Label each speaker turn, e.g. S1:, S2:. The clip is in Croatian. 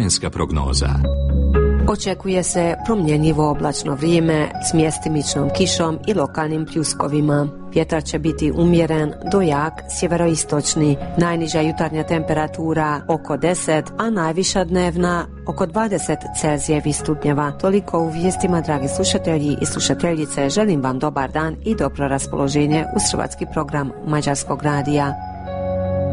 S1: Vremenska prognoza.
S2: Očekuje se promjenjivo oblačno vrijeme s mjestimičnom kišom i lokalnim pljuskovima. Vjetar će biti umjeren do jak sjeveroistočni. Najniža jutarnja temperatura oko 10, a najviša dnevna oko 20 Celzijevih stupnjeva. Toliko u vijestima, dragi slušatelji i slušateljice. Želim vam dobar dan i dobro raspoloženje uz hrvatski program Mađarskog radija.